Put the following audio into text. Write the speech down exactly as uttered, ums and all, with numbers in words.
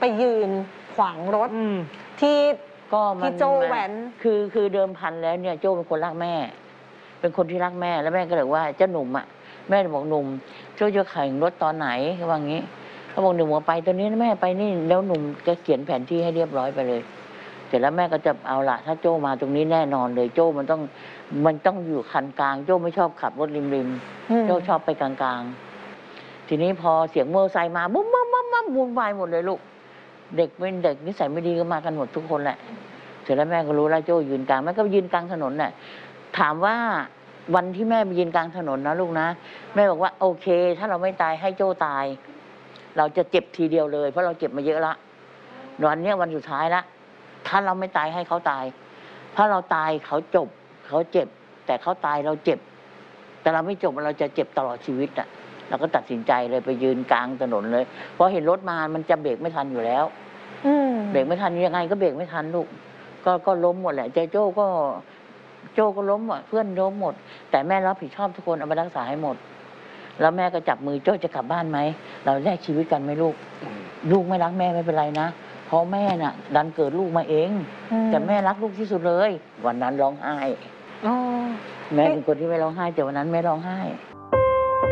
ไปยืนขวางรถที่ก็ที่โจ้แว้นคือคือเดิมพันแล้วเนี่ยโจ้เป็นคนรักแม่เป็นคนที่รักแม่แล้วแม่ก็เลยว่าเจ้าหนุ่มอ่ะแม่บอกหนุ่มโจ้จะแข่งรถตอนไหนเขาว่างี้เขาบอกหนุ่มว่าไปตอนนี้แม่ไปนี่แล้วหนุ่มจะเขียนแผนที่ให้เรียบร้อยไปเลยเสร็จแล้วแม่ก็จะเอาละถ้าโจ้มาตรงนี้แน่นอนเลยโจ้มันต้องมันต้องอยู่คันกลางโจ้ไม่ชอบขับรถริมริมโจ้ชอบไปกลางๆทีนี้พอเสียงมอเตอร์ไซค์มาบุ้มบุ้มบุ้มบุ้มวุ่นวายหมดเลยลูกเด็กเป็นเด็กนิสัยไม่ดีก็มากันหมดทุกคนแหละเสร็จแล้วแม่ก็รู้แล้วโจ้ยืนกลางแม่ก็ยืนกลางถนนน่ะถามว่าวันที่แม่ไปยืนกลางถนนนะลูกนะแม่บอกว่าโอเคถ้าเราไม่ตายให้โจ้ตายเราจะเจ็บทีเดียวเลยเพราะเราเจ็บมาเยอะละวันนี้วันสุดท้ายละถ้าเราไม่ตายให้เขาตายถ้าเราตายเขาจบเขาเจ็บแต่เขาตายเราเจ็บแต่เราไม่จบเราจะเจ็บตลอดชีวิตอ่ะเราก็ตัดสินใจเลยไปยืนกลางถนนเลยเพราะเห็นรถมามันจะเบรกไม่ทันอยู่แล้วเบรกไม่ทันยังไงก็เบรกไม่ทันลูกก็ก็ล้มหมดแหละเจโจ้ก็โจ้ก็ล้มหมดเพื่อนล้มหมดแต่แม่รับผิดชอบทุกคนเอาไปรักษาให้หมดแล้วแม่ก็จับมือโจ้จะกลับบ้านไหมเราแลกชีวิตกันไหมลูกลูกไม่รักแม่ไม่เป็นไรนะเพราะแม่น่ะดันเกิดลูกมาเองแต่แม่รักลูกที่สุดเลยวันนั้นร้องไห้แม่เป็นคนที่ไม่ร้องไห้แต่วันนั้นแม่ร้องไห้